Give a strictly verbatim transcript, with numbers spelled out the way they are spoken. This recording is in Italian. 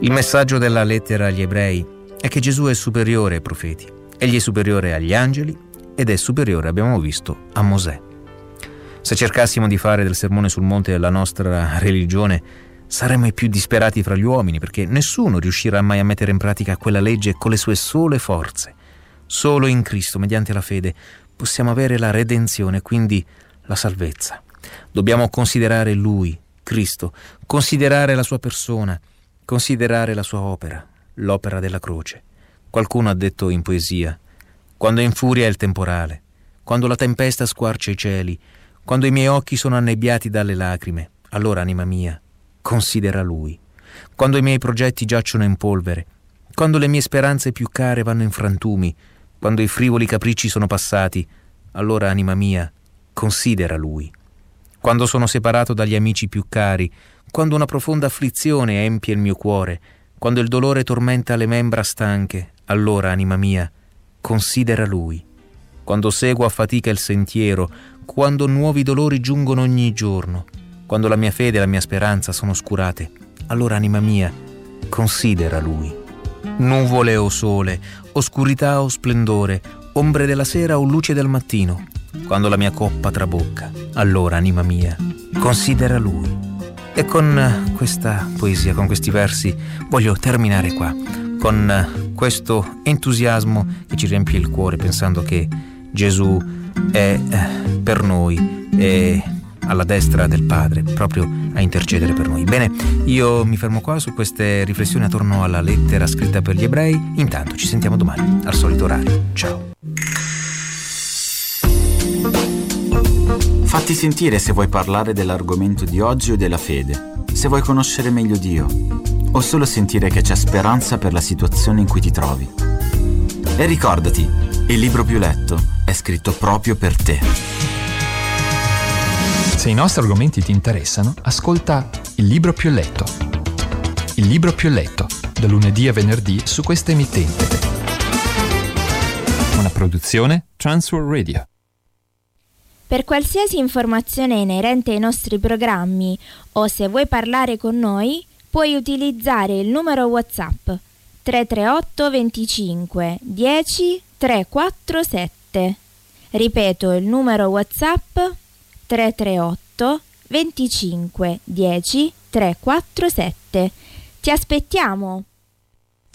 Il messaggio della lettera agli ebrei è che Gesù è superiore ai profeti, egli è superiore agli angeli ed è superiore, abbiamo visto, a Mosè. Se cercassimo di fare del sermone sul monte la nostra religione, saremmo i più disperati fra gli uomini, perché nessuno riuscirà mai a mettere in pratica quella legge con le sue sole forze. Solo in Cristo, mediante la fede, possiamo avere la redenzione, quindi la salvezza. Dobbiamo considerare Lui, Cristo, considerare la sua persona, considerare la sua opera, l'opera della croce. Qualcuno ha detto in poesia: quando infuria il temporale, quando la tempesta squarcia i cieli, quando i miei occhi sono annebbiati dalle lacrime, allora, anima mia, considera Lui. Quando i miei progetti giacciono in polvere, quando le mie speranze più care vanno in frantumi, quando i frivoli capricci sono passati, allora, anima mia, considera Lui. Quando sono separato dagli amici più cari, quando una profonda afflizione empie il mio cuore, quando il dolore tormenta le membra stanche, allora, anima mia, considera Lui. Quando seguo a fatica il sentiero, quando nuovi dolori giungono ogni giorno, quando la mia fede e la mia speranza sono oscurate, allora, anima mia, considera Lui. Nuvole o sole, oscurità o splendore, ombre della sera o luce del mattino, quando la mia coppa trabocca, allora, anima mia, considera Lui. E con questa poesia, con questi versi, voglio terminare qua, con questo entusiasmo che ci riempie il cuore, pensando che Gesù è per noi, è alla destra del Padre, proprio a intercedere per noi. Bene, io mi fermo qua su queste riflessioni attorno alla lettera scritta per gli ebrei. Intanto ci sentiamo domani, al solito orario. Ciao. Fatti sentire se vuoi parlare dell'argomento di oggi o della fede, se vuoi conoscere meglio Dio, o solo sentire che c'è speranza per la situazione in cui ti trovi. E ricordati, il libro più letto è scritto proprio per te. Se i nostri argomenti ti interessano, ascolta Il libro più letto. Il libro più letto, da lunedì a venerdì su questa emittente. Una produzione Transworld Radio. Per qualsiasi informazione inerente ai nostri programmi o se vuoi parlare con noi, puoi utilizzare il numero WhatsApp tre tre otto venticinque dieci trecentoquarantasette. Ripeto il numero WhatsApp tre tre otto venticinque dieci trecentoquarantasette. Ti aspettiamo!